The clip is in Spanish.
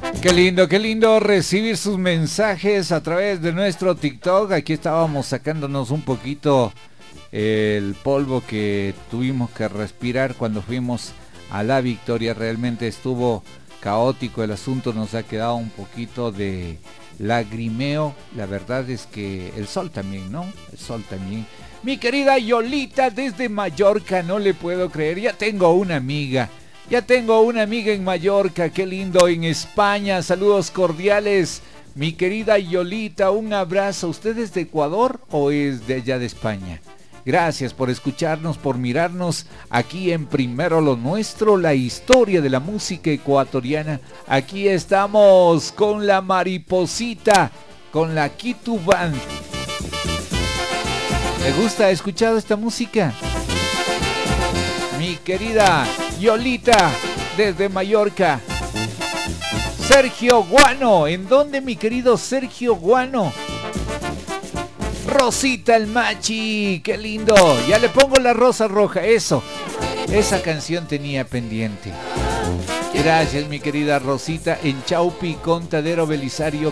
Qué lindo recibir sus mensajes a través de nuestro TikTok. Aquí estábamos sacándonos un poquito el polvo que tuvimos que respirar cuando fuimos a la victoria. Realmente estuvo caótico el asunto, nos ha quedado un poquito de lagrimeo. La verdad es que el sol también, ¿no? El sol también. Mi querida Yolita desde Mallorca, no le puedo creer, ya tengo una amiga. Ya tengo una amiga en Mallorca, qué lindo, en España, saludos cordiales. Mi querida Yolita, un abrazo. ¿Usted es de Ecuador o es de allá de España? Gracias por escucharnos, por mirarnos aquí en Primero lo Nuestro, la historia de la música ecuatoriana. Aquí estamos con la Mariposita, con la Kitu Band. ¿Le gusta? ¿Ha escuchado esta música? Mi querida Yolita, desde Mallorca. Sergio Guano, ¿en dónde, mi querido Sergio Guano? Rosita el Machi, qué lindo. Ya le pongo la rosa roja, eso. Esa canción tenía pendiente. Gracias, mi querida Rosita, en Chaupi, Contadero Belisario,